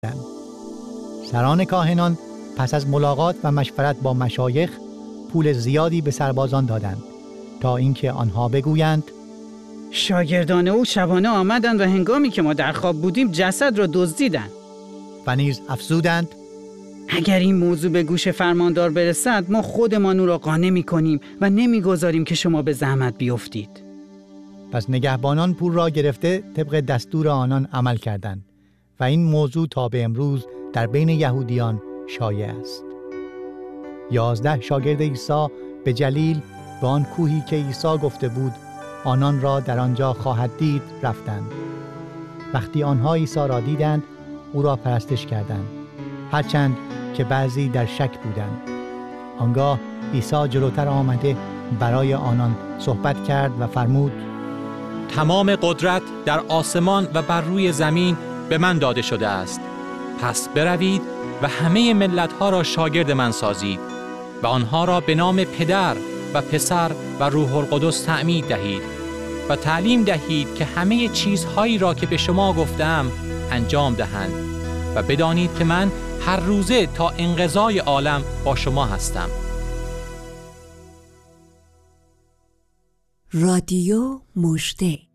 سران کاهنان پس از ملاقات و مشورت با مشایخ پول زیادی به سربازان دادند تا اینکه آنها بگویند شاگردان او شبانه آمدند و هنگامی که ما در خواب بودیم جسد را دزدیدند. و نیز افزودند اگر این موضوع به گوش فرماندار برسد ما خودمان او را قانع می‌کنیم و نمی‌گذاریم که شما به زحمت بیفتید. پس نگهبانان پول را گرفته طبق دستور آنان عمل کردند و این موضوع تا به امروز در بین یهودیان شایع است. 11 شاگرد عیسی به جلیل به آن کوهی که عیسی گفته بود آنان را در آنجا خواهد دید رفتند. وقتی آنها عیسی را دیدند او را پرستش کردند، هرچند که بعضی در شک بودند. آنگاه عیسی جلوتر آمده برای آنان صحبت کرد و فرمود تمام قدرت در آسمان و بر روی زمین به من داده شده است. پس بروید و همه ملت‌ها را شاگرد من سازید و آنها را به نام پدر و پسر و روح القدس تعمید دهید و تعلیم دهید که همه چیزهایی را که به شما گفتم انجام دهند و بدانید که من هر روزه تا انقضای عالم با شما هستم. رادیو مژده.